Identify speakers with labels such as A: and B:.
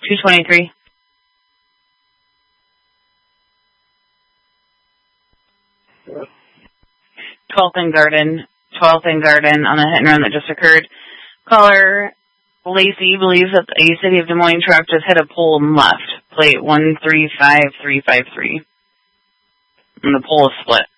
A: 223. 12th and Garden on the hit and run that just occurred. Caller Lacey believes that a City of Des Moines truck just hit a pole and left. Plate 135353. And the pole is split.